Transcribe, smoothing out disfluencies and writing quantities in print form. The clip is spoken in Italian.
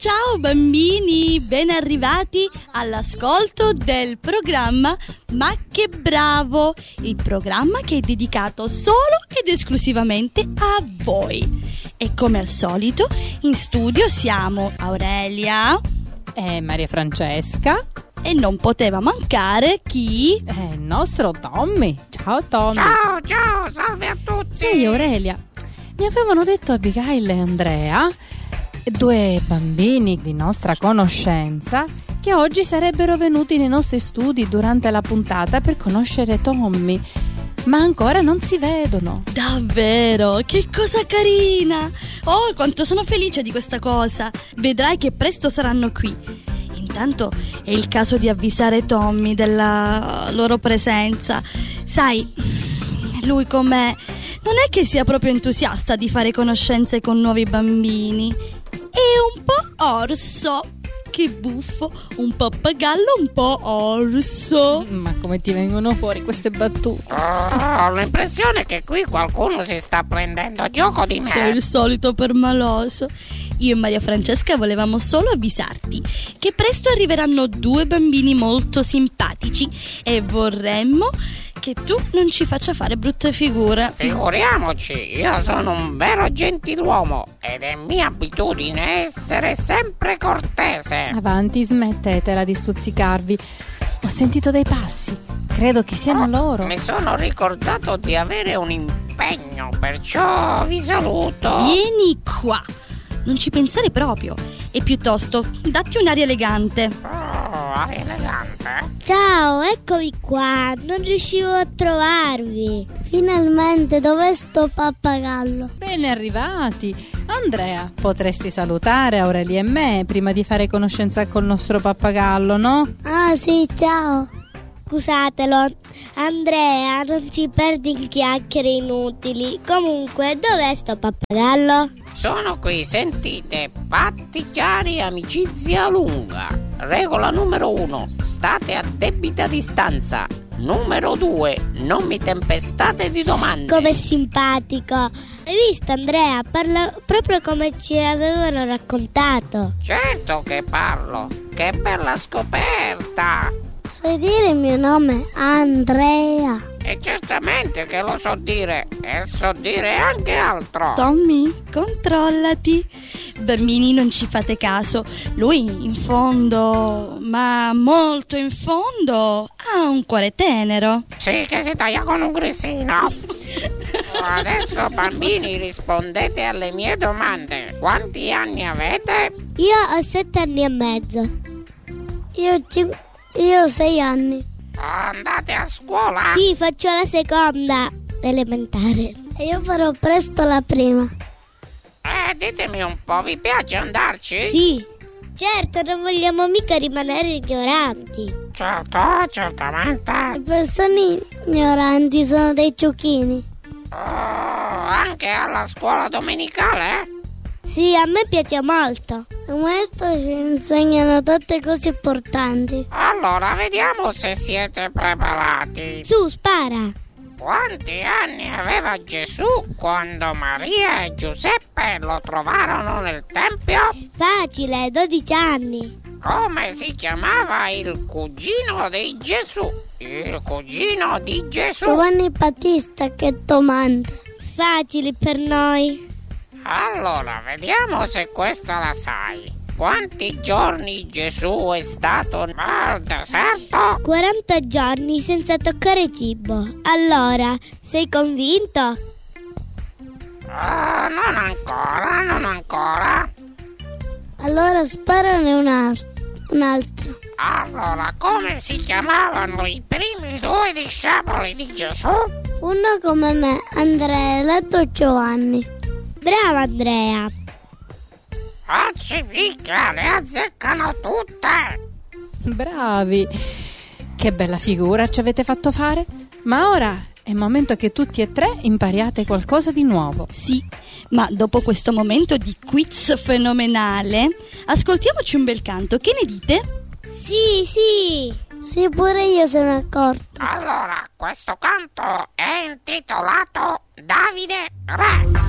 Ciao bambini, ben arrivati all'ascolto del programma Ma che bravo, il programma che è dedicato solo ed esclusivamente a voi. E come al solito in studio siamo Aurelia e Maria Francesca e non poteva mancare chi? Il nostro Tommy. Ciao Tommy. Ciao, salve a tutti. Sì, Aurelia, mi avevano detto Abigail e Andrea, due bambini di nostra conoscenza, che oggi sarebbero venuti nei nostri studi durante la puntata per conoscere Tommy, ma ancora non si vedono. Davvero? Che cosa carina! Oh, quanto sono felice di questa cosa! Vedrai che presto saranno qui. Intanto è il caso di avvisare Tommy della loro presenza. Sai, lui com'è? Non è che sia proprio entusiasta di fare conoscenze con nuovi bambini. È un po' orso. Che buffo, un pappagallo un po' orso. Ma come ti vengono fuori queste battute? Ho l'impressione che qui qualcuno si sta prendendo gioco di me. Sei il solito permaloso. Io e Maria Francesca volevamo solo avvisarti che presto arriveranno due bambini molto simpatici e vorremmo che tu non ci faccia fare brutte figure. Figuriamoci, io sono un vero gentiluomo ed è mia abitudine essere sempre cortese. Avanti, smettetela di stuzzicarvi. Ho sentito dei passi, credo che siano loro. Mi sono ricordato di avere un impegno, perciò vi saluto. Vieni qua, non ci pensare proprio e piuttosto datti un'aria elegante. Aria elegante? Ciao, eccovi qua, non riuscivo a trovarvi. Finalmente, dov'è sto pappagallo? Ben arrivati. Andrea, potresti salutare Aurelia e me prima di fare conoscenza col nostro pappagallo, no? Ah sì, ciao. Scusatelo, Andrea, non si perdi in chiacchiere inutili. Comunque, dov'è sto pappagallo? Sono qui, sentite, patti chiari, amicizia lunga. Regola numero 1, state a debita distanza. Numero 2, non mi tempestate di domande. Com'è simpatico. Hai visto, Andrea? Parla proprio come ci avevano raccontato. Certo che parlo, che bella scoperta. Sai dire il mio nome? Andrea. E certamente che lo so dire, e so dire anche altro. Tommy, controllati. Bambini, non ci fate caso. Lui in fondo, ma molto in fondo, ha un cuore tenero. Sì, che si taglia con un grissino. Adesso bambini, rispondete alle mie domande. Quanti anni avete? Io ho 7 anni e mezzo. Io ho 6 anni. Andate a scuola? Sì, faccio la seconda elementare. E io farò presto la prima. Ditemi un po', vi piace andarci? Sì, certo, non vogliamo mica rimanere ignoranti. Certo, certamente. Le persone ignoranti sono dei ciuchini. Oh, anche alla scuola domenicale? Sì, a me piace molto. Il maestro ci insegnano tante cose importanti. Allora, vediamo se siete preparati. Su, spara. Quanti anni aveva Gesù quando Maria e Giuseppe lo trovarono nel Tempio? Facile, 12 anni. Come si chiamava il cugino di Gesù? Il cugino di Gesù? Giovanni Battista, che domanda. Facili per noi. Allora, vediamo se questa la sai. Quanti giorni Gesù è stato nel deserto? 40 giorni senza toccare cibo. Allora, sei convinto? Non ancora. Allora sparane un altro. Allora, come si chiamavano i primi due discepoli di Gesù? Uno come me, Andrea, e l'altro Giovanni. Bravo Andrea. Picca, le azzeccano tutte. Bravi. Che bella figura ci avete fatto fare. Ma ora è il momento che tutti e tre impariate qualcosa di nuovo. Sì, ma dopo questo momento di quiz fenomenale, ascoltiamoci un bel canto. Che ne dite? Sì. Sì, pure io sono accorto. Allora, questo canto è intitolato Davide Re.